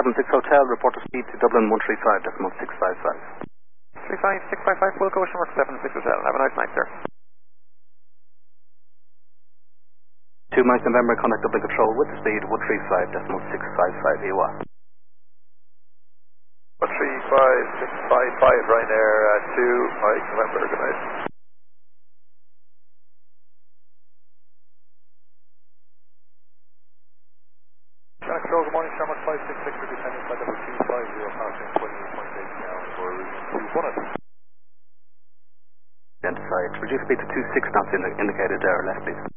76 Hotel, report to speed to Dublin 135.655. 35655, Wilco, Ocean Work 76 Hotel. Have a nice night, sir. 2 Mike November, contact Dublin Control with the speed 135.655 EY. 135.655, Ryanair 2 Mike November, good night. Control, good morning, Shamrock 566, we're descending by level 250, passing 28.8 now for route 21. Identified. Reduce speed to 26 knots indicated there, left please.